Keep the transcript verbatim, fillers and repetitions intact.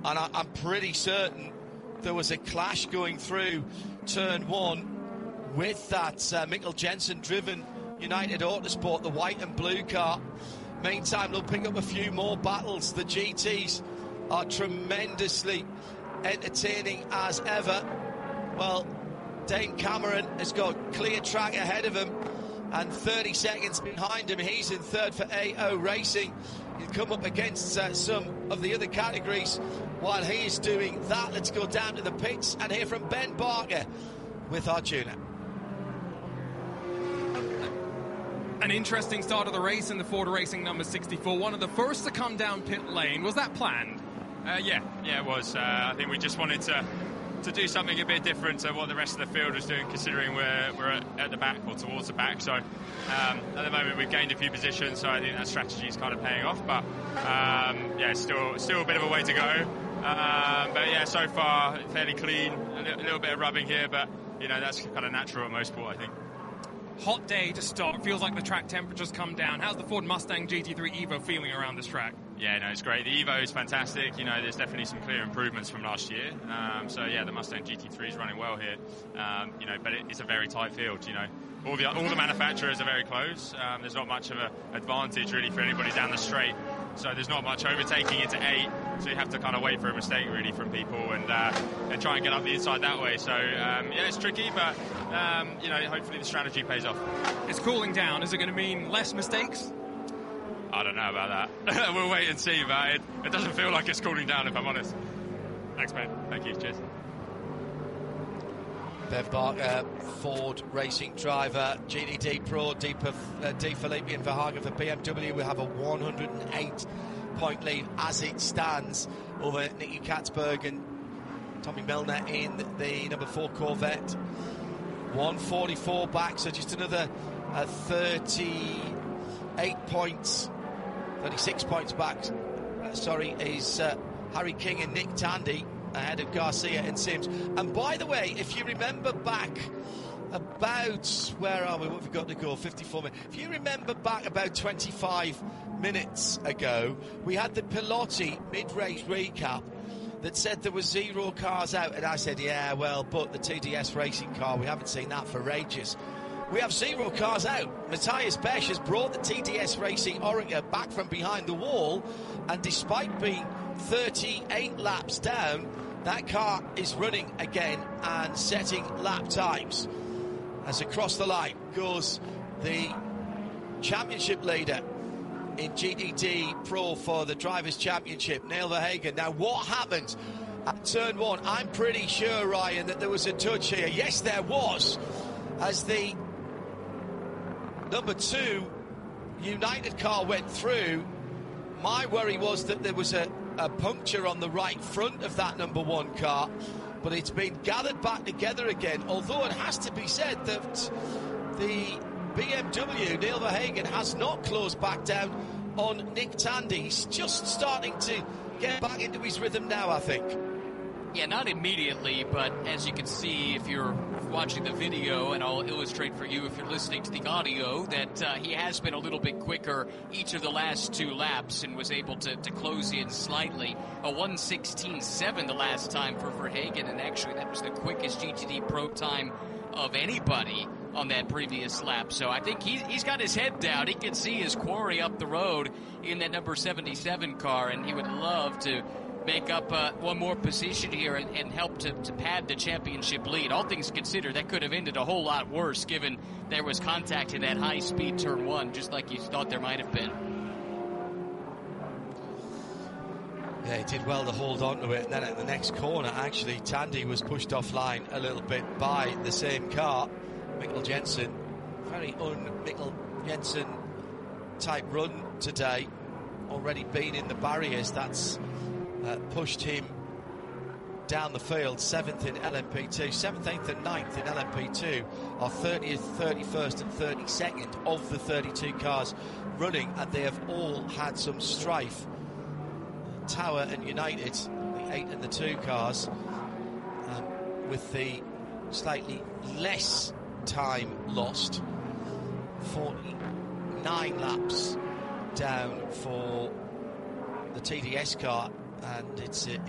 and I, I'm pretty certain there was a clash going through turn one with that uh, Mikkel Jensen driven United Autosport, the white and blue car. Meantime, they'll pick up a few more battles. The G Ts are tremendously entertaining as ever. Well, Dane Cameron has got clear track ahead of him, and thirty seconds behind him, he's in third for A O Racing. He'll come up against uh, some of the other categories while he is doing that. Let's go down to the pits and hear from Ben Barker with Arjuna. An interesting start of the race in the Ford Racing number sixty-four. One of the first to come down pit lane. Was that planned? Uh, yeah, yeah, it was. Uh, I think we just wanted to to do something a bit different to what the rest of the field was doing, considering we're we're at, at the back or towards the back. So um, at the moment we've gained a few positions, so I think that strategy is kind of paying off. But um, yeah, still still a bit of a way to go. Um, but yeah, so far fairly clean. A little, a little bit of rubbing here, but you know that's kind of natural at motorsport, I think. Hot day to start. Feels like the track temperature's come down. How's the Ford Mustang G T three Evo feeling around this track? Yeah, no, it's great. The Evo is fantastic. You know, there's definitely some clear improvements from last year. Um, so yeah, the Mustang G T three is running well here. Um, you know, but it, it's a very tight field. You know, all the all the manufacturers are very close. Um, there's not much of an advantage really for anybody down the straight. So there's not much overtaking into eight. So you have to kind of wait for a mistake really from people and uh, and try and get up the inside that way. So um, yeah, it's tricky, but um, you know, hopefully the strategy pays off. It's cooling down. Is it going to mean less mistakes? I don't know about that. We'll wait and see, but it, it doesn't feel like it's cooling down, if I'm honest. Thanks, mate. Thank you. Cheers. Bev Barker, Ford Racing driver, G D D Pro, D, uh, D Filippi and Verhagen for B M W. We have a one hundred eight point lead as it stands over Nicky Katzberg and Tommy Milner in the number four Corvette. one forty-four back, so just another uh, thirty-eight points, thirty-six points back. Uh, sorry, is uh, Harry King and Nick Tandy ahead of Garcia and Sims. And by the way, if you remember back about, where are we, what have we got to go, fifty-four minutes. If you remember back about twenty-five minutes ago, we had the Pilotti mid-race recap that said there were zero cars out, and I said, yeah, well, but the T D S racing car, we haven't seen that for ages. We have zero cars out. Matthias Besch has brought the T D S Racing Oreca back from behind the wall, and despite being thirty-eight laps down, that car is running again and setting lap times. As across the line goes the championship leader in G T D Pro for the Drivers' Championship, Neil Verhagen. Now, what happened at turn one? I'm pretty sure, Ryan, that there was a touch here. Yes, there was, as the number two United car went through. My worry was that there was a, a puncture on the right front of that number one car, but it's been gathered back together again, although it has to be said that the B M W, Neil Verhagen, has not closed back down on Nick Tandy. He's just starting to get back into his rhythm now, I think. Yeah, not immediately, but as you can see if you're watching the video, and I'll illustrate for you if you're listening to the audio, that uh, he has been a little bit quicker each of the last two laps and was able to, to close in slightly. A one sixteen seven the last time for Verhagen, and actually that was the quickest G T D Pro time of anybody on that previous lap. So I think he, he's got his head down. He can see his quarry up the road in that number seventy-seven car, and he would love to make up uh, one more position here and, and help to, to pad the championship lead. All things considered, that could have ended a whole lot worse given there was contact in that high-speed turn one, just like you thought there might have been. Yeah, he did well to hold on to it, and then at the next corner, actually, Tandy was pushed offline a little bit by the same car, Mikkel Jensen. Very un-Mikkel Jensen type run today. Already been in the barriers. That's Uh, pushed him down the field, seventh in L M P two, seventh, eighth and ninth in L M P two are thirtieth, thirty-first and thirty-second of the thirty-two cars running, and they have all had some strife. Tower and United, the eight and the two cars, um, with the slightly less time lost, forty-nine laps down for the T D S car, and it's uh,